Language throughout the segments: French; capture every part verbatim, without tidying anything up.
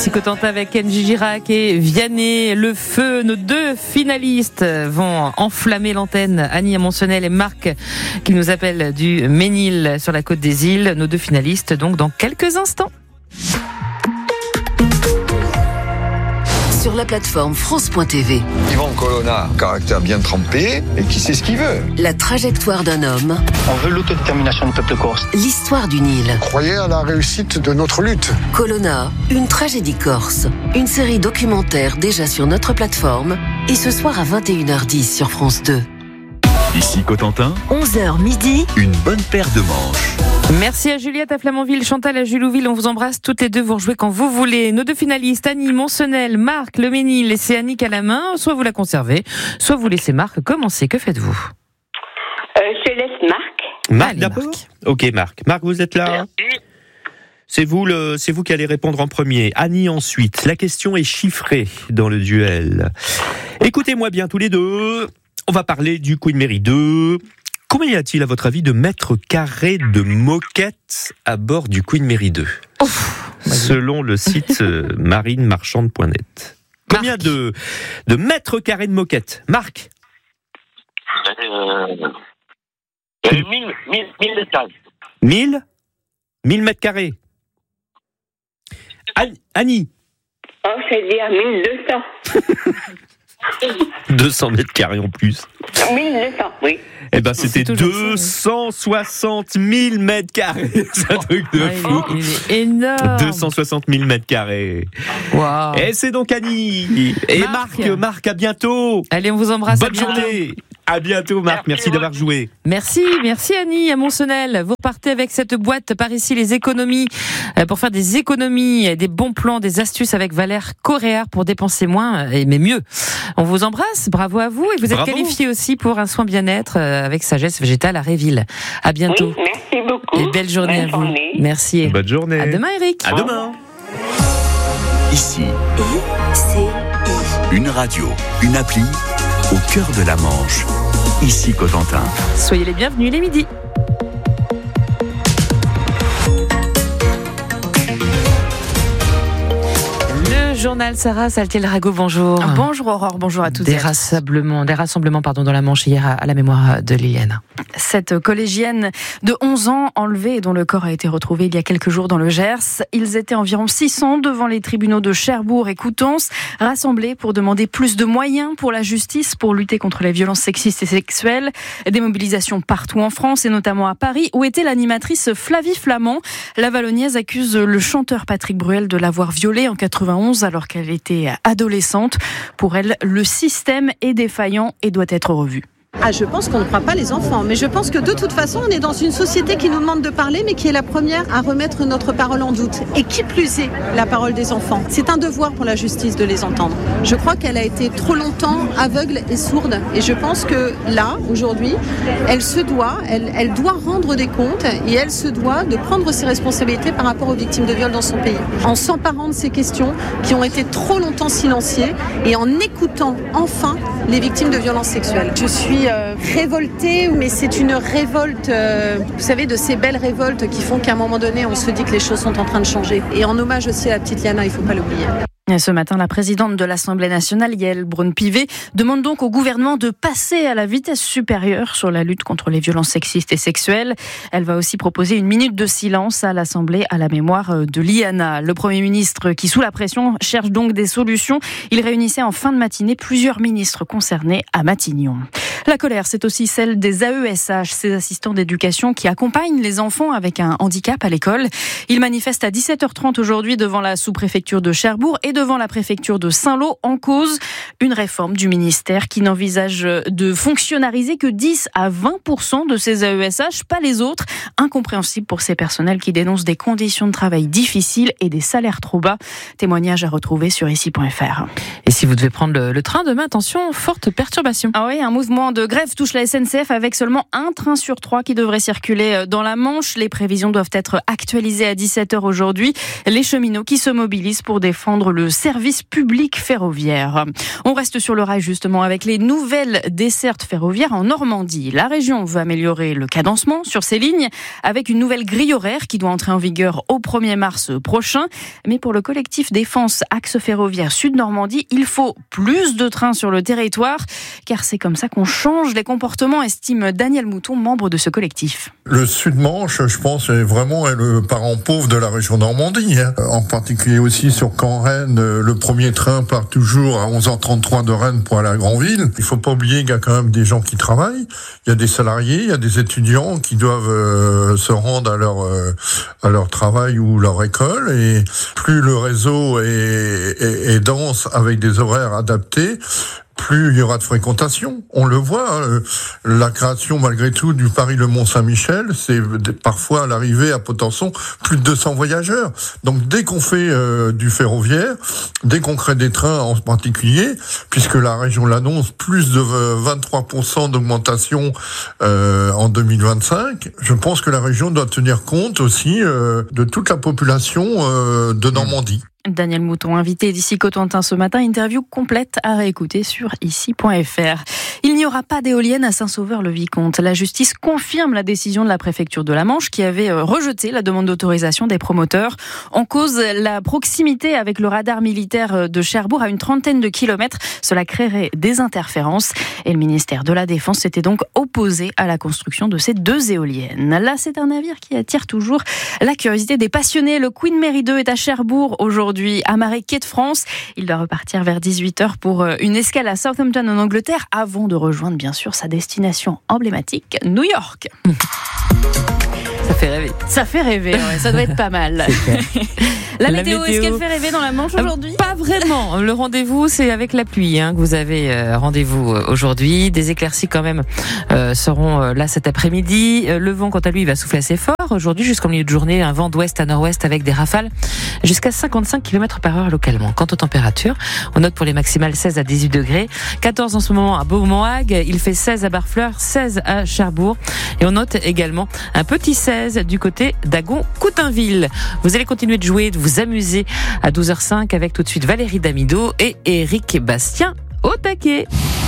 Cotentin avec Kenji Girac et Vianney Le Feu, nos deux finalistes vont enflammer l'antenne. Annie Amonsonnel et Marc qui nous appellent du Ménil sur la côte des îles. Nos deux finalistes donc dans quelques instants. Sur la plateforme France point T V. Yvan Colonna, caractère bien trempé et qui sait ce qu'il veut. La trajectoire d'un homme. On veut l'autodétermination du peuple corse. L'histoire du Nil. Croyez à la réussite de notre lutte. Colonna, une tragédie corse. Une série documentaire déjà sur notre plateforme et ce soir à vingt et une heures dix sur France deux. Ici Cotentin, onze heures midi. une bonne paire de manches. Merci à Juliette à Flamanville, Chantal à Julouville. On vous embrasse toutes les deux. Vous rejouez quand vous voulez. Nos deux finalistes, Annie Monsonnel, Marc Le Ménil, laissez Annick à la main. Soit vous la conservez, soit vous laissez Marc commencer. Que faites-vous ? euh, Je laisse Marc. Marc Allez, d'abord Marc. Ok Marc. Marc, vous êtes là ? C'est vous, le, c'est vous qui allez répondre en premier. Annie ensuite. La question est chiffrée dans le duel. Écoutez-moi bien tous les deux. On va parler du Queen Mary deux. Combien y a-t-il, à votre avis, de mètres carrés de moquettes à bord du Queen Mary deux ? Ouf, selon le site marine marchande point net. Combien de, de mètres carrés de moquettes ? Marc ? Euh, euh, mille, mille, mille mètres carrés. mille ? mille mètres carrés. An- Annie ? Oh, c'est-à-dire mille deux cents. deux cents mètres carrés en plus. mille deux cents, oui. Eh ben, c'était C'est toujours deux cent soixante mille mètres carrés. C'est un truc de Ouais, fou. il est, il est énorme. deux cent soixante mille mètres carrés. Wow. Et c'est donc Annie. Et Marc. Marc, Marc, à bientôt. Allez, on vous embrasse. Bonne à bientôt. journée. À bientôt, Marc. Merci, Merci, d'avoir joué. Merci, merci Annie à Monsonnel. Vous repartez avec cette boîte par ici, les économies, euh, pour faire des économies, des bons plans, des astuces avec Valère Coréard pour dépenser moins, euh, mais mieux. On vous embrasse, bravo à vous. Et vous êtes Bravo. qualifié aussi pour un soin bien-être euh, avec Sagesse Végétale à Réville. À bientôt. Oui, merci beaucoup. Et belle journée Bonne à vous. journée. Merci. Bonne journée. À demain, Eric. À demain. Ici, I C I. une radio, une appli au cœur de la Manche. Ici Cotentin. Soyez les bienvenus les midis. Le journal Sarah Saltiel-Rago, bonjour. Bonjour Aurore, bonjour à toutes Des et à tous. rassemblements, des rassemblements pardon, dans la Manche hier à, à la mémoire de Liliane. Cette collégienne de onze ans enlevée et dont le corps a été retrouvé il y a quelques jours dans le Gers. Ils étaient environ six cents devant les tribunaux de Cherbourg et Coutances, rassemblés pour demander plus de moyens pour la justice, pour lutter contre les violences sexistes et sexuelles. Des mobilisations partout en France et notamment à Paris, où était l'animatrice Flavie Flamand. La Vallonniaise accuse le chanteur Patrick Bruel de l'avoir violée en quatre-vingt-onze alors qu'elle était adolescente. Pour elle, le système est défaillant et doit être revu. Ah, je pense qu'on ne croit pas les enfants, mais je pense que de toute façon, on est dans une société qui nous demande de parler, mais qui est la première à remettre notre parole en doute. Et qui plus est, la parole des enfants. C'est un devoir pour la justice de les entendre. Je crois qu'elle a été trop longtemps aveugle et sourde, et je pense que là, aujourd'hui, elle se doit, elle, elle doit rendre des comptes, et elle se doit de prendre ses responsabilités par rapport aux victimes de viol dans son pays. En s'emparant de ces questions qui ont été trop longtemps silenciées, et en écoutant enfin les victimes de violences sexuelles. Je suis Euh, révoltée, mais c'est une révolte, euh, vous savez, de ces belles révoltes qui font qu'à un moment donné, on se dit que les choses sont en train de changer. Et en hommage aussi à la petite Liana, il ne faut pas l'oublier. Et ce matin, la présidente de l'Assemblée nationale, Yaël Braun-Pivet, demande donc au gouvernement de passer à la vitesse supérieure sur la lutte contre les violences sexistes et sexuelles. Elle va aussi proposer une minute de silence à l'Assemblée à la mémoire de Liana. Le Premier ministre, qui sous la pression cherche donc des solutions, il réunissait en fin de matinée plusieurs ministres concernés à Matignon. La colère, c'est aussi celle des A E S H, ces assistants d'éducation qui accompagnent les enfants avec un handicap à l'école. Ils manifestent à dix-sept heures trente aujourd'hui devant la sous-préfecture de Cherbourg et devant la préfecture de Saint-Lô, en cause une réforme du ministère qui n'envisage de fonctionnariser que dix à vingt pour cent de ces A E S H, pas les autres. Incompréhensible pour ces personnels qui dénoncent des conditions de travail difficiles et des salaires trop bas. Témoignage à retrouver sur ici point f r. Et si vous devez prendre le, le train demain, attention, forte perturbation. Ah oui, un mouvement de grève touche la S N C F avec seulement un train sur trois qui devrait circuler dans la Manche. Les prévisions doivent être actualisées à dix-sept heures aujourd'hui. Les cheminots qui se mobilisent pour défendre le le service public ferroviaire. On reste sur le rail justement avec les nouvelles dessertes ferroviaires en Normandie. La région veut améliorer le cadencement sur ces lignes avec une nouvelle grille horaire qui doit entrer en vigueur au premier mars prochain. Mais pour le collectif Défense Axe Ferroviaire Sud-Normandie, il faut plus de trains sur le territoire, car c'est comme ça qu'on change les comportements, estime Daniel Mouton, membre de ce collectif. Le Sud-Manche, je pense, est vraiment le parent pauvre de la région Normandie. Hein. En particulier aussi sur Caen-Rennes, le premier train part toujours à onze heures trente-trois de Rennes pour aller à Granville. Il faut pas oublier qu'il y a quand même des gens qui travaillent. Il y a des salariés, il y a des étudiants qui doivent euh, se rendre à leur euh, à leur travail ou leur école. Et plus le réseau est, est, est dense avec des horaires adaptés, plus il y aura de fréquentation. On le voit, hein, la création malgré tout du Paris-Le Mont-Saint-Michel, c'est parfois à l'arrivée à Potenson plus de deux cents voyageurs. Donc dès qu'on fait euh, du ferroviaire, dès qu'on crée des trains en particulier, puisque la région l'annonce, plus de vingt-trois pour cent d'augmentation euh, en deux mille vingt-cinq, je pense que la région doit tenir compte aussi euh, de toute la population euh, de Normandie. Daniel Mouton, invité d'ici Cotentin ce matin, interview complète à réécouter sur ici point f r. Il n'y aura pas d'éolienne à Saint-Sauveur-le-Vicomte. La justice confirme la décision de la préfecture de la Manche qui avait rejeté la demande d'autorisation des promoteurs. En cause, la proximité avec le radar militaire de Cherbourg à une trentaine de kilomètres. Cela créerait des interférences et le ministère de la Défense s'était donc opposé à la construction de ces deux éoliennes. Là, c'est un navire qui attire toujours la curiosité des passionnés. Le Queen Mary deux est à Cherbourg aujourd'hui. Aujourd'hui, amarré quai de France. Il doit repartir vers dix-huit heures pour une escale à Southampton en Angleterre avant de rejoindre bien sûr sa destination emblématique, New York. Ça fait rêver. Ça fait rêver, ouais, ça doit être pas mal. La, la météo, météo, est-ce qu'elle fait rêver dans la Manche aujourd'hui ? Pas vraiment. Le rendez-vous, c'est avec la pluie hein, que vous avez euh, rendez-vous aujourd'hui. Des éclaircies quand même euh, seront euh, là cet après-midi. Euh, le vent, quant à lui, va souffler assez fort. Aujourd'hui, jusqu'en milieu de journée, un vent d'ouest à nord-ouest avec des rafales jusqu'à cinquante-cinq kilomètres par heure localement. Quant aux températures, on note pour les maximales seize à dix-huit degrés, quatorze en ce moment à Beaumont-Hague, il fait seize à Barfleur, seize à Cherbourg. Et on note également un petit seize du côté d'Agon-Coutainville. Vous allez continuer de jouer, de vous amuser à douze heures cinq avec tout de suite Valérie Damido et Éric Bastien au taquet.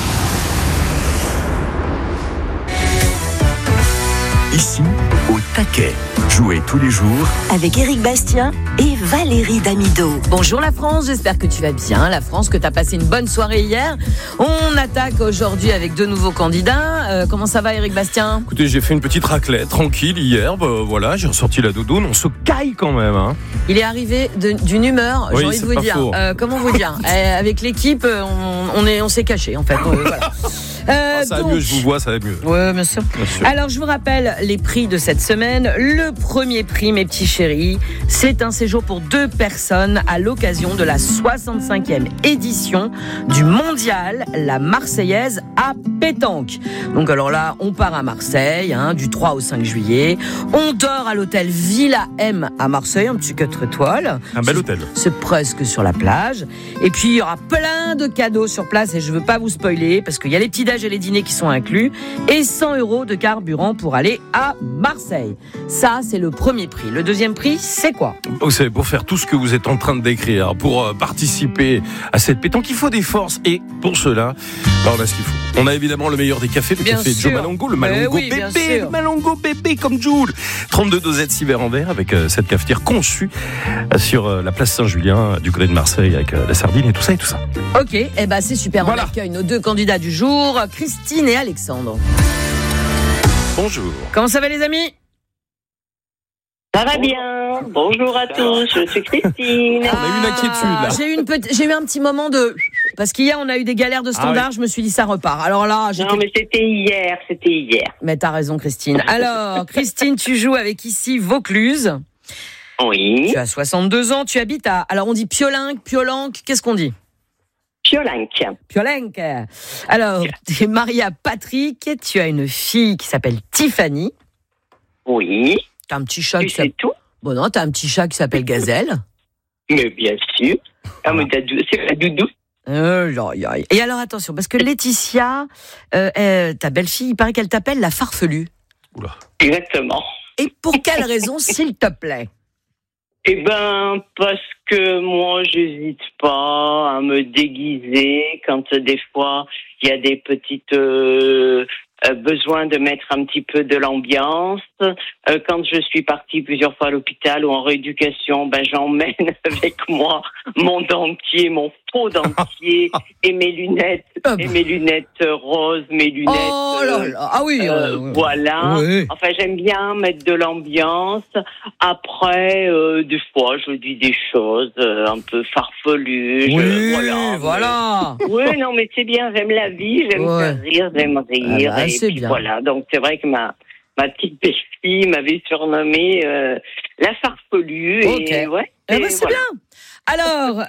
Ici, au taquet. Jouez tous les jours avec Éric Bastien et Valérie Damido. Bonjour la France, j'espère que tu vas bien. La France, que tu as passé une bonne soirée hier. On attaque aujourd'hui avec deux nouveaux candidats. Euh, comment ça va Éric Bastien ? Écoutez, j'ai fait une petite raclette tranquille hier. Bah, voilà, j'ai ressorti la doudoune. On se caille quand même. Hein. Il est arrivé de, d'une humeur, oui, j'ai envie de vous dire. Euh, comment vous dire euh, Avec l'équipe, on, on, est, on s'est caché en fait. Euh, voilà. Euh, ah, ça donc... va mieux, je vous vois, ça va mieux. Oui, bien sûr. bien sûr. Alors, je vous rappelle les prix de cette semaine. Le premier prix, mes petits chéris, c'est un séjour pour deux personnes à l'occasion de la soixante-cinquième édition du Mondial La Marseillaise à pétanque. Donc, alors là, on part à Marseille, hein, du trois au cinq juillet. On dort à l'hôtel Villa M à Marseille, un petit quatre étoiles. Un bel hôtel. C'est presque sur la plage. Et puis, il y aura plein de cadeaux sur place et je veux pas vous spoiler parce qu'il y a les petits déj et les dîners qui sont inclus et cent euros de carburant pour aller à Marseille. Ça, c'est le premier prix. Le deuxième prix, c'est quoi ? Vous savez, pour faire tout ce que vous êtes en train de décrire, pour euh, participer à cette pétanque, il faut des forces et pour cela, bah, on a ce qu'il faut. On a évidemment le meilleur des cafés, le bien café sûr. Joe Malongo, le Malongo oui, bébé, le Malongo bébé comme Jules. trente-deux dosettes six verres en verre avec euh, cette cafetière conçue euh, sur euh, la place Saint-Julien euh, du côté de Marseille avec euh, la sardine et tout ça et tout ça. Ok, et eh ben c'est super. Voilà. On accueille nos deux candidats du jour, Christine et Alexandre. Bonjour. Comment ça va les amis ? Ça va bien. Bonjour à tous, je suis Christine. Ah, on a eu une inquiétude là. J'ai eu, une petite, j'ai eu un petit moment de... Parce qu'hier, on a eu des galères de standard, ah oui. Je me suis dit ça repart. Alors là, j'étais... Non, mais c'était hier, c'était hier. Mais t'as raison, Christine. Alors, Christine, tu joues avec ici Vaucluse. Oui. Tu as soixante-deux ans, tu habites à... Alors, on dit Piolinque, Piolenque, qu'est-ce qu'on dit ? Piolinque. Piolinque. Alors, tu es mariée à Patrick, tu as une fille qui s'appelle Tiffany. Oui. T'as un petit chat tu qui s'appelle... tout Bon non, t'as un petit chat qui s'appelle Gazelle. Mais bien sûr. Ah, mais c'est la doudou. Euh, Et alors, attention, parce que Laetitia, euh, euh, ta belle-fille, il paraît qu'elle t'appelle la farfelue. Oula. Exactement. Et pour quelle raison, s'il te plaît ? Eh ben, parce que moi, j'hésite pas à me déguiser quand euh, des fois il y a des petites euh, euh, besoins de mettre un petit peu de l'ambiance. Euh, quand je suis partie plusieurs fois à l'hôpital ou en rééducation, ben j'emmène avec moi mon dentier, mon faux dentier et mes lunettes, Ah et bah. mes lunettes roses, mes lunettes. Oh là là. Ah oui. euh, euh, voilà. oui. Enfin, j'aime bien mettre de l'ambiance. Après, euh, des fois, je dis des choses euh, un peu farfelues. Je- Oui, voilà. voilà. Oui, non, mais c'est bien. J'aime la vie, j'aime Ouais. faire rire, j'aime rire. Ah bah, et c'est puis bien. voilà. Donc, c'est vrai que ma ma petite belle-fille m'avait surnommée euh, la farfelue. Ok. Et ouais. Eh et ben, c'est voilà. bien. Alors,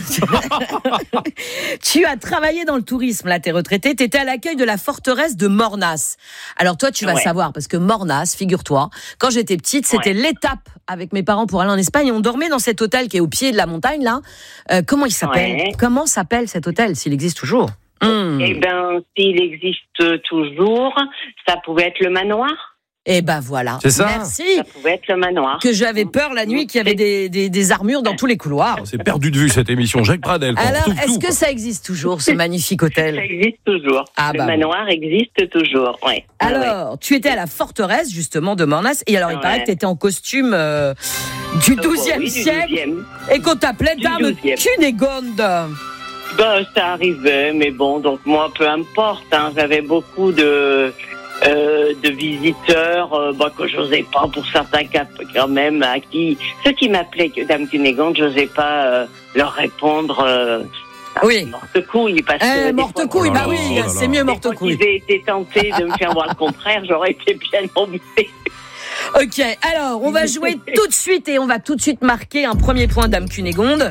euh, tu as travaillé dans le tourisme, là, t'es retraité, t'étais à l'accueil de la forteresse de Mornas. Alors toi, tu vas Ouais. savoir, parce que Mornas, figure-toi, quand j'étais petite, c'était Ouais. l'étape avec mes parents pour aller en Espagne, et on dormait dans cet hôtel qui est au pied de la montagne, là. Euh, comment il s'appelle Ouais. Comment s'appelle cet hôtel, s'il existe toujours Hmm. Eh ben, s'il existe toujours, ça pouvait être le manoir. Eh ben voilà. C'est ça. Merci. Ça pouvait être le manoir. Que j'avais peur la nuit qu'il y avait des, des, des armures dans tous les couloirs. On s'est perdu de vue cette émission. Jacques Pradel. quoi. Alors, Tout, est-ce tout, que quoi. ça existe toujours, ce magnifique Ça hôtel existe toujours. Ah le bah manoir existe toujours. Ouais. Ah ouais. Alors, tu étais à la forteresse, justement, de Mornas. Et alors, il Ouais. paraît que tu étais en costume euh, du douzième Oui, du siècle douzième. et qu'on t'appelait Du Dame douzième. Cunégonde. Ben, ça arrivait, mais bon, donc moi, peu importe. Hein, j'avais beaucoup de euh, de visiteurs euh, bah, que j'osais pas, pour certains cas, quand même, à qui ceux qui m'appelaient que Dame Cunégonde, j'osais pas euh, leur répondre. Euh, Oui. morte couille, parce que Eh, des morte fois, couille, Oh bah là oui, là, oh là c'est là. mieux des morte fois couille. qu'ils aient été tentés de me faire voir le contraire, j'aurais été bien embêtée. Ok, alors, on va jouer tout de suite et on va tout de suite marquer un premier point, Dame Cunégonde.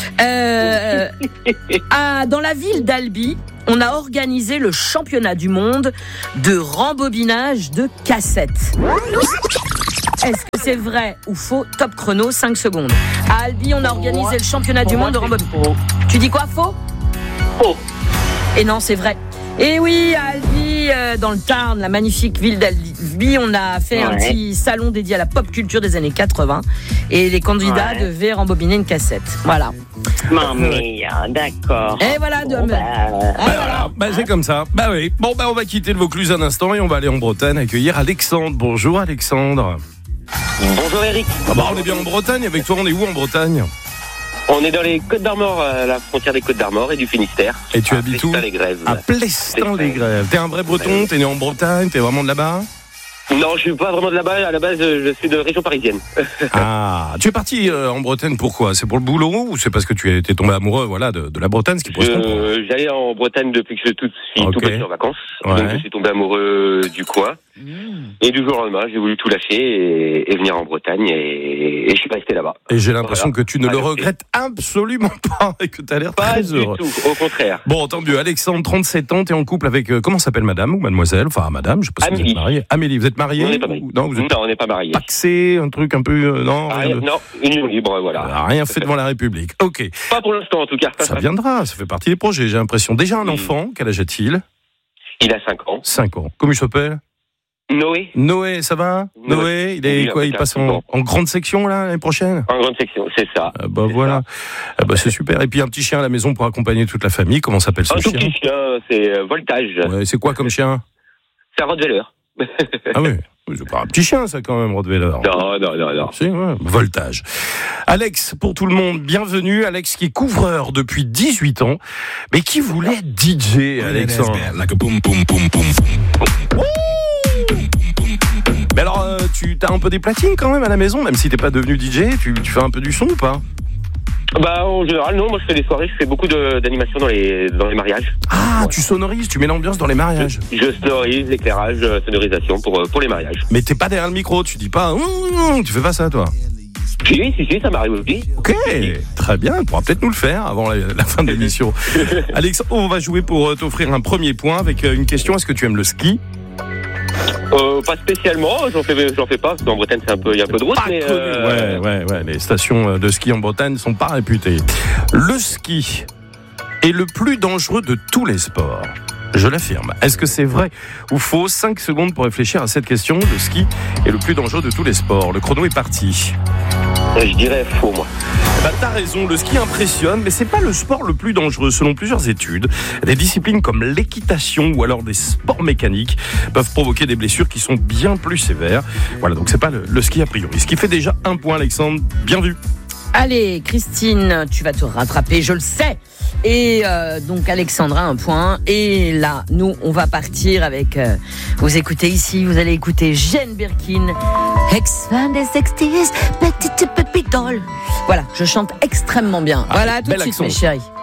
Euh, à, dans la ville d'Albi, on a organisé le championnat du monde de rembobinage de cassettes. Est-ce que c'est vrai ou faux? Top chrono, cinq secondes. À Albi, on a organisé le championnat du monde de rembobinage. Tu dis quoi, faux? Faux. Et non, c'est vrai. Et oui, à Albi, euh, dans le Tarn, la magnifique ville d'Albi, on a fait un Ouais. petit salon dédié à la pop culture des années quatre-vingts. Et les candidats Ouais. devaient rembobiner une cassette. Voilà. Mamma mia, d'accord. Et voilà, Bon, de... bah, Ah, Bah, voilà. voilà. Bah, c'est comme ça. Bah oui. Bon, bah, on va quitter le Vaucluse un instant et on va aller en Bretagne accueillir Alexandre. Bonjour, Alexandre. Bonjour Eric. Ah bah, on est bien en Bretagne. Avec toi, on est où en Bretagne? On est dans les Côtes d'Armor, à la frontière des Côtes d'Armor et du Finistère. Et tu habites où? les Grèves. À Plestin-les-Grèves. T'es un vrai breton? T'es né en Bretagne? T'es vraiment de là-bas? Non, je suis pas vraiment de là-bas. À la base, je suis de région parisienne. Ah, tu es parti euh, en Bretagne pourquoi? C'est pour le boulot ou c'est parce que tu es t'es tombé amoureux, voilà, de, de la Bretagne, ce qui pourrait se comprendre? Je- J'allais en Bretagne depuis que je suis tout, suis Ok. tout petit en vacances. Ouais. Donc je suis tombé amoureux du coin. Et du jour au lendemain, j'ai voulu tout lâcher et, et venir en Bretagne et, et je suis resté là-bas. Et j'ai l'impression Voilà. que tu ne le Alors, regrettes absolument pas et que tu as l'air Pas très du heureux. tout, au contraire. Bon, tant mieux. Alexandre, trente-sept ans, t'es en couple avec, euh, comment s'appelle madame ou mademoiselle? Enfin, madame, je sais pas si vous Amélie. êtes mariée. Amélie, vous êtes mariée? On n'est pas mariés. ou- Non, vous êtes Non, on n'est pas mariés. paxé, un truc un peu, euh, non? Ah, rien de- non, union libre, voilà. Ah, rien fait devant la République. Ok. Pas pour l'instant, en tout cas. Ça viendra, ça fait partie des projets, j'ai l'impression. Déjà un enfant, quel âge a-t-il? Il a cinq ans. cinq ans. Comment il s'appelle? Noé, Noé, ça va? Noé. Noé, il est Il a quoi? Il fait passe un en, bon. en grande section, là, l'année prochaine? en grande section, c'est ça. Ah bah voilà. Ah bah c'est super. Et puis un petit chien à la maison pour accompagner toute la famille. Comment s'appelle ce Un tout chien? petit chien, c'est euh, Voltage. Ouais, c'est quoi comme chien? C'est un Rottweiler. Ah oui. Oui, c'est pas un petit chien, ça, quand même, Rottweiler. Non, non, non, non. Si, ouais. Voltage. Alex, pour tout le monde, bienvenue. Alex qui est couvreur depuis dix-huit ans, mais qui voulait être D J, Alexandre. Mais alors, euh, tu as un peu des platines quand même à la maison, même si t'es pas devenu D J, tu, tu fais un peu du son ou pas? Bah, en général, non. Moi, je fais des soirées, je fais beaucoup de- d'animations dans les, dans les mariages. Ah, Ouais. tu sonorises, tu mets l'ambiance dans les mariages. Je sonorise, éclairage, euh, sonorisation pour, euh, pour les mariages. Mais t'es pas derrière le micro, tu dis pas, Hum, tu fais pas ça, toi. Si, si, si, ça m'arrive aussi. Ok, très bien, on pourra peut-être nous le faire avant la, la fin de l'émission. Alex, on va jouer pour euh, t'offrir un premier point avec euh, une question. Est-ce que tu aimes le ski? Euh, pas spécialement, j'en fais, j'en fais pas, parce qu'en Bretagne, c'est un peu, il y a un peu de route, Pas mais, connu. euh, Ouais, ouais, ouais, les stations de ski en Bretagne ne sont pas réputées. Le ski est le plus dangereux de tous les sports. Je l'affirme. Est-ce que c'est vrai ou faux? cinq secondes pour réfléchir à cette question. Le ski est le plus dangereux de tous les sports. Le chrono est parti. Je dirais faux, moi. Bah, t'as raison, le ski impressionne, mais c'est pas le sport le plus dangereux. Selon plusieurs études, des disciplines comme l'équitation ou alors des sports mécaniques peuvent provoquer des blessures qui sont bien plus sévères. Voilà, donc c'est pas le, le ski a priori. Ce qui fait déjà un point, Alexandre. Bien vu. Allez, Christine, tu vas te rattraper, je le sais. Et euh, donc Alexandra, un point. Et là, nous, on va partir avec... Euh, vous écoutez ici, vous allez écouter Jane Birkin. Ex-fan des sixties, petite pépite doll. Voilà, je chante extrêmement bien. Ah, voilà, tout de suite, accent. mes chéris.